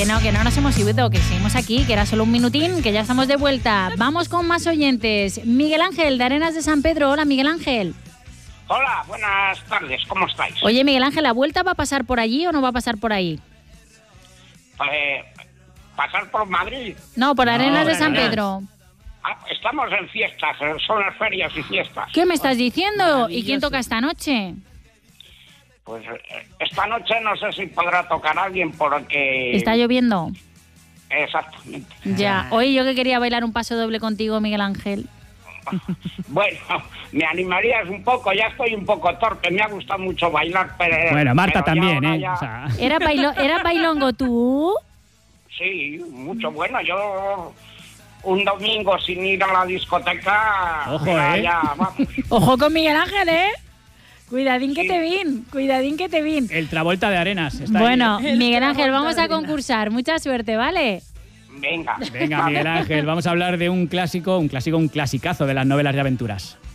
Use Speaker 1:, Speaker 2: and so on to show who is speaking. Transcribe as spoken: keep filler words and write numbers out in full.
Speaker 1: que no, que no nos hemos ido, que seguimos aquí, que era solo un minutín, que ya estamos de vuelta. Vamos con más oyentes. Miguel Ángel, de Arenas de San Pedro. Hola, Miguel Ángel.
Speaker 2: Hola, buenas tardes, ¿cómo estáis?
Speaker 1: Oye, Miguel Ángel, ¿la vuelta va a pasar por allí o no va a pasar por ahí?
Speaker 2: Eh, ¿Pasar por Madrid?
Speaker 1: No, por
Speaker 3: No,
Speaker 1: Arenas de
Speaker 3: por
Speaker 1: San
Speaker 3: Arenas.
Speaker 1: Pedro.
Speaker 2: Ah, estamos en fiestas, eh, son las ferias y fiestas.
Speaker 1: ¿Qué me estás diciendo? ¿Y
Speaker 3: Maravilloso.
Speaker 1: quién toca esta noche?
Speaker 2: Pues eh, esta noche no sé si podrá tocar alguien porque...
Speaker 1: ¿Está lloviendo?
Speaker 2: Exactamente.
Speaker 1: Ya. Oye, yo que quería bailar un paso doble contigo, Miguel Ángel.
Speaker 2: Bueno, me animarías un poco, ya estoy un poco torpe, me ha gustado mucho bailar, pero...
Speaker 3: Bueno, Marta
Speaker 2: pero ya
Speaker 3: también,
Speaker 2: ahora
Speaker 3: ¿eh?
Speaker 2: ya-
Speaker 3: O sea,
Speaker 1: ¿Era, bailo, ¿Era bailongo tú?
Speaker 2: Sí, mucho bueno, yo... Un domingo sin ir a la discoteca...
Speaker 3: Ojo,
Speaker 2: mira,
Speaker 3: ¿eh?
Speaker 2: ya, vamos.
Speaker 1: Ojo con Miguel Ángel, ¿eh? Cuidadín que
Speaker 2: Sí.
Speaker 1: te vin, cuidadín que te vin.
Speaker 3: el Travolta de Arenas. Está ahí,
Speaker 1: Bueno,
Speaker 3: ¿eh?
Speaker 1: Miguel Ángel,
Speaker 4: Travolta
Speaker 1: vamos a
Speaker 4: de Arenas.
Speaker 1: concursar. Mucha suerte, ¿vale?
Speaker 2: Venga.
Speaker 3: Venga, Miguel Ángel, vamos a hablar de un clásico, un clásico, un clasicazo de las novelas de aventuras.